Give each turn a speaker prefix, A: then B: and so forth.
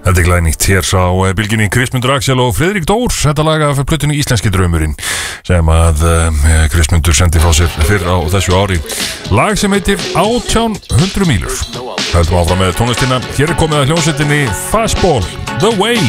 A: Þetta glænýtt hér á bylginni Kristmundur Axel og Friðrik Dór. Þetta lag af plötunni Íslenski draumurinn sem að Kristmundur sendi frá sér fyrr á þessu ári. Lag sem heitir 1800 mílur. Höldum áfram með tónlistina. Hér komið að hljómsveitinni Fastball The Way.